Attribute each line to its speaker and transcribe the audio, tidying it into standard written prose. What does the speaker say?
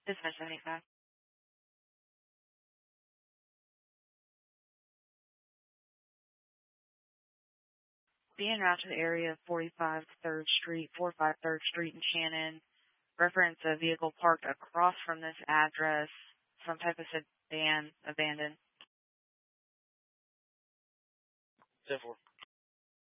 Speaker 1: Dismiss 75. Being route to the area of 45 3rd Street, 45 3rd Street in Shannon. Reference a vehicle parked across from this address. Some type of sedan abandoned.
Speaker 2: 10-4.